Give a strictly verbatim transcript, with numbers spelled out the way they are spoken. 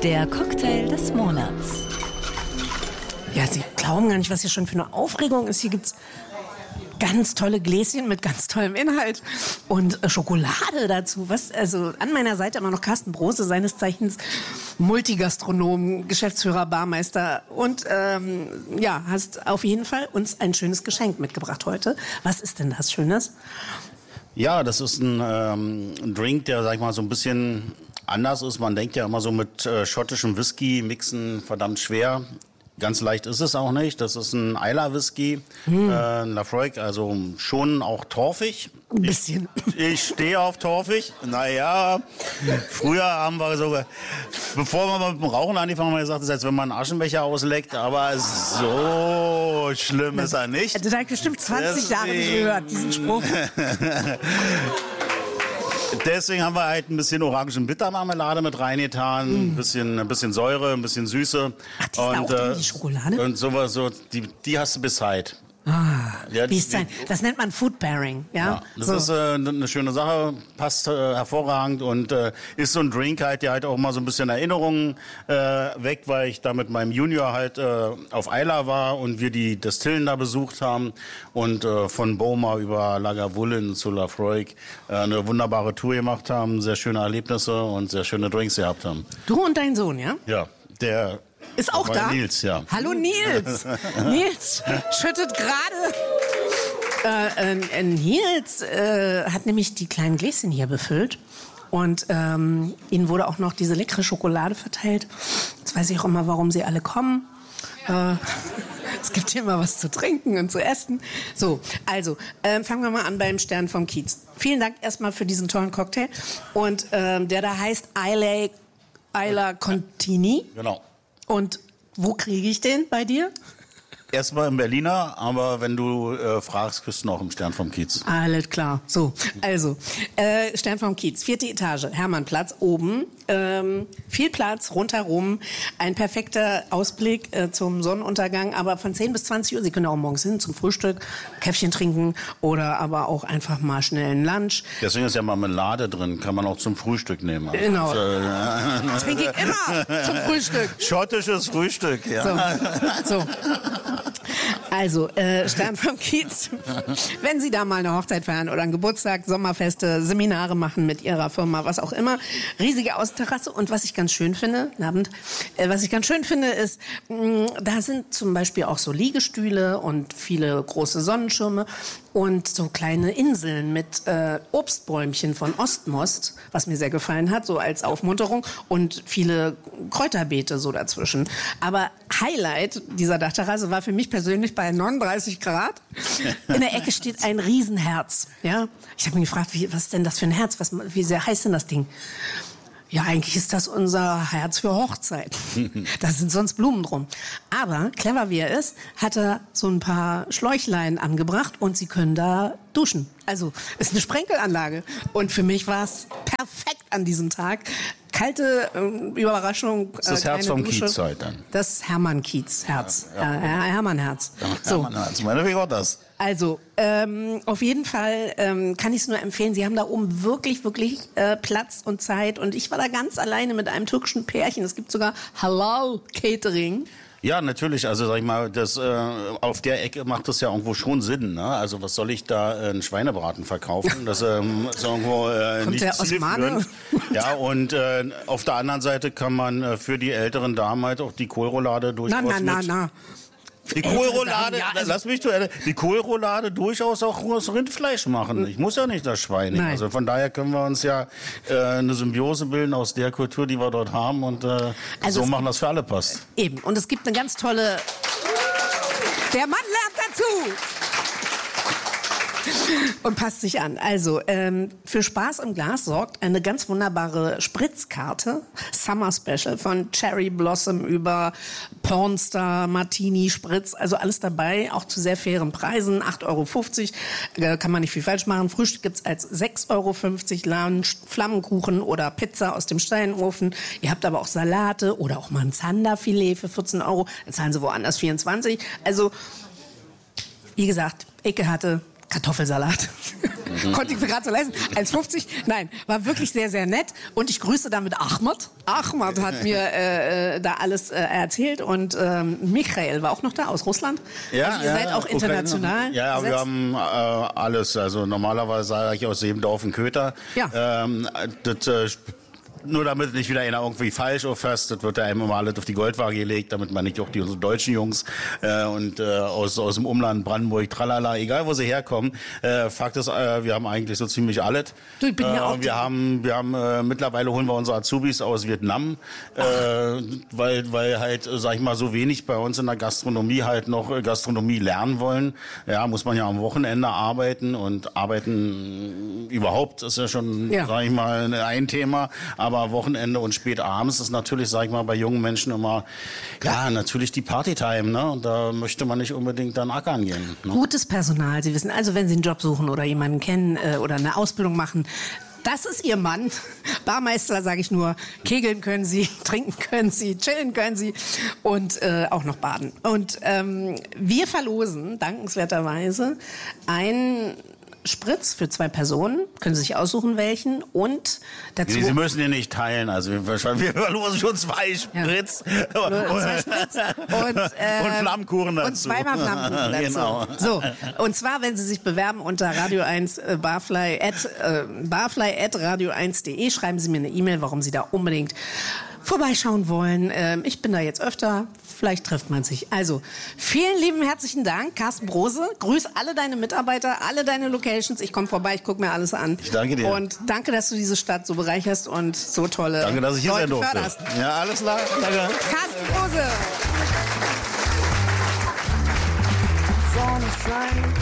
Der Cocktail des Monats. Ja, Sie glauben gar nicht, was hier schon für eine Aufregung ist. Hier gibt's ganz tolle Gläschen mit ganz tollem Inhalt und äh, Schokolade dazu. Was, also an meiner Seite immer noch Carsten Brose, seines Zeichens Multigastronom, Geschäftsführer, Barmeister und ähm, ja, hast auf jeden Fall uns ein schönes Geschenk mitgebracht heute. Was ist denn das Schönes? Ja, das ist ein, ähm, ein Drink, der, sag ich mal, so ein bisschen anders ist. Man denkt ja immer so mit äh, schottischem Whisky mixen verdammt schwer. Ganz leicht ist es auch nicht. Das ist ein Islay Whisky, hm. äh, Laphroaig, also schon auch torfig. Ein bisschen. Ich, ich stehe auf torfig. Naja, früher haben wir sogar, bevor wir mit dem Rauchen angefangen haben, gesagt, das ist, als wenn man einen Aschenbecher ausleckt. Aber so schlimm ist er nicht. Das habe ich bestimmt zwanzig Jahre nicht gehört, diesen Spruch. Deswegen haben wir halt ein bisschen orangen Bittermarmelade mit reingetan, mm. ein bisschen, ein bisschen Säure, ein bisschen Süße. Ach, die ist und, da auch drin, die Schokolade? Und sowas, so, die, die hast du bis halt. Ah, ja, wie es sein. Das nennt man Food Pairing, ja? Ja, das so. ist äh, eine schöne Sache, passt äh, hervorragend und äh, ist so ein Drink halt, der halt auch mal so ein bisschen Erinnerungen äh, weckt, weil ich da mit meinem Junior halt äh, auf Islay war und wir die Destillen da besucht haben und äh, von Boma über Lagavulin zu Laphroaig äh, eine wunderbare Tour gemacht haben, sehr schöne Erlebnisse und sehr schöne Drinks gehabt haben. Du und dein Sohn, ja? Ja, der... Ist auch da? Nils, ja. Hallo Nils. Nils schüttet gerade. Äh, äh, Nils äh, hat nämlich die kleinen Gläschen hier befüllt. Und ähm, ihnen wurde auch noch diese leckere Schokolade verteilt. Jetzt weiß ich auch immer, warum sie alle kommen. Äh, es gibt hier immer was zu trinken und zu essen. So, also äh, fangen wir mal an beim Stern vom Kiez. Vielen Dank erstmal für diesen tollen Cocktail. Und äh, der da heißt Islay, Islay Contini. Genau. Und wo kriege ich den bei dir? Erstmal im Berliner, aber wenn du äh, fragst, kriegst du noch im Stern vom Kiez. Alles klar. So, also, äh, Stern vom Kiez, vierte Etage, Hermannplatz, oben. Ähm, viel Platz, rundherum. Ein perfekter Ausblick äh, zum Sonnenuntergang, aber von zehn bis zwanzig Uhr. Sie können auch morgens hin zum Frühstück, Käffchen trinken oder aber auch einfach mal schnell einen Lunch. Deswegen ist ja Marmelade drin, kann man auch zum Frühstück nehmen. Also genau. Das, äh, trinke ich immer zum Frühstück. Schottisches Frühstück, ja. So. so. Also, äh, Stern vom Kiez, wenn Sie da mal eine Hochzeit feiern oder einen Geburtstag, Sommerfeste, Seminare machen mit Ihrer Firma, was auch immer, riesige Außenterrasse. Und was ich ganz schön finde, guten Abend, äh, was ich ganz schön finde, ist, mh, da sind zum Beispiel auch so Liegestühle und viele große Sonnenschirme und so kleine Inseln mit äh, Obstbäumchen von Ostmost, was mir sehr gefallen hat, so als Aufmunterung und viele Kräuterbeete so dazwischen. Aber Highlight dieser Dachterrasse war für mich persönlich bei neununddreißig Grad. In der Ecke steht ein Riesenherz. Ja? Ich habe mich gefragt, wie, was ist denn das für ein Herz? Was, wie sehr heißt denn das Ding? Ja, eigentlich ist das unser Herz für Hochzeit. Da sind sonst Blumen drum. Aber, clever wie er ist, hat er so ein paar Schläuchlein angebracht und Sie können da duschen. Also, ist eine Sprenkelanlage. Und für mich war es perfekt an diesem Tag. Kalte äh, Überraschung. Das ist das äh, Herz vom Dusche. Kiez halt dann. Das Hermann-Kiez-Herz. Ja, ja. Äh, Hermann-Herz. So. Hermann-Herz, meine, wie war das? Also, ähm, auf jeden Fall ähm, kann ich es nur empfehlen. Sie haben da oben wirklich, wirklich äh, Platz und Zeit. Und ich war da ganz alleine mit einem türkischen Pärchen. Es gibt sogar Halal-Catering. Ja, natürlich. Also sag ich mal, das, äh, auf der Ecke macht das ja irgendwo schon Sinn. Ne? Also was soll ich da äh, einen Schweinebraten verkaufen? Das ähm, ist irgendwo äh, Kommt nicht der zielführend. Ja, und äh, auf der anderen Seite kann man äh, für die älteren Damen halt auch die Kohlroulade durchaus Na, na, mit... na, na. Die Kohlroulade, ja, also lass mich du, die Kohlroulade durchaus auch aus Rindfleisch machen. Ich muss ja nicht das Schwein nehmen. Also von daher können wir uns ja äh, eine Symbiose bilden aus der Kultur, die wir dort haben und äh, also so machen, dass für alle passt. Eben. Und es gibt eine ganz tolle... Der Mann lernt dazu! Und passt sich an. Also, ähm, für Spaß im Glas sorgt eine ganz wunderbare Spritzkarte. Summer Special von Cherry Blossom über Pornstar, Martini, Spritz. Also alles dabei, auch zu sehr fairen Preisen. acht Euro fünfzig, äh, kann man nicht viel falsch machen. Frühstück gibt's als sechs Euro fünfzig, Lunch, Flammenkuchen oder Pizza aus dem Steinofen. Ihr habt aber auch Salate oder auch mal ein Zanderfilet für vierzehn Euro. Dann zahlen sie woanders vierundzwanzig. Also, wie gesagt, Ecke hatte... Kartoffelsalat. Mhm. Konnte ich mir gerade so leisten. eins fünfzig. Nein, war wirklich sehr, sehr nett. Und ich grüße damit Ahmad. Ahmad hat mir äh, da alles äh, erzählt. Und ähm, Michael war auch noch da aus Russland. Ja, also ihr ja, seid auch international. Okay. Ja, wir haben äh, alles. Also normalerweise sage ich aus Sebendorf und Köther. Ja. Ähm, das, äh, Nur damit nicht wieder einer irgendwie falsch auffasst, das wird ja einem immer alles auf die Goldwaage gelegt, damit man nicht auch die unsere deutschen Jungs äh, und äh, aus, aus dem Umland, Brandenburg, tralala, egal wo sie herkommen. Äh, Fakt ist, äh, wir haben eigentlich so ziemlich alles. Du, ich bin ja äh, auch wir haben, wir haben äh, mittlerweile holen wir unsere Azubis aus Vietnam, äh, weil, weil halt, sag ich mal, so wenig bei uns in der Gastronomie halt noch äh, Gastronomie lernen wollen. Ja, muss man ja am Wochenende arbeiten und arbeiten überhaupt ist ja schon, ja. sag ich mal, ein Thema, aber Aber Wochenende und spät abends ist natürlich, sag ich mal, bei jungen Menschen immer, ja, natürlich die Partytime, ne? Und da möchte man nicht unbedingt dann ackern gehen. Ne? Gutes Personal. Sie wissen also, wenn Sie einen Job suchen oder jemanden kennen äh, oder eine Ausbildung machen, das ist Ihr Mann. Barmeister, sage ich nur, kegeln können Sie, trinken können Sie, chillen können Sie und äh, auch noch baden. Und ähm, wir verlosen dankenswerterweise ein Spritz für zwei Personen, können Sie sich aussuchen, welchen. Und dazu... Nee, Sie müssen den nicht teilen, also wir, wir verlosen schon zwei Spritz. Ja. zwei Spritz und, äh, und Flammkuchen dazu. Und zweimal Flammkuchen dazu. Genau. So, und zwar, wenn Sie sich bewerben unter Radio eins äh, Barfly at, äh, barfly at radio eins punkt de, schreiben Sie mir eine E-Mail, warum Sie da unbedingt vorbeischauen wollen. Ähm, ich bin da jetzt öfter. Vielleicht trifft man sich. Also, vielen lieben herzlichen Dank, Carsten Brose. Grüß alle deine Mitarbeiter, alle deine Locations. Ich komme vorbei, ich gucke mir alles an. Ich danke dir. Und danke, dass du diese Stadt so bereicherst und so tolle Danke, dass ich hier sein Leute durfte. förderst. Ja, alles klar. Danke. Carsten Brose. Sonnenschein.